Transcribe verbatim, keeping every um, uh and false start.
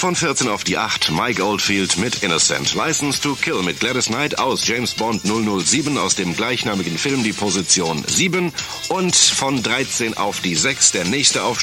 von vierzehn auf die acht, Mike Oldfield mit Innocent. License to Kill mit Gladys Knight aus James Bond null null sieben aus dem gleichnamigen Film die Position sieben. Und von dreizehn auf die sechs, der nächste Aufstieg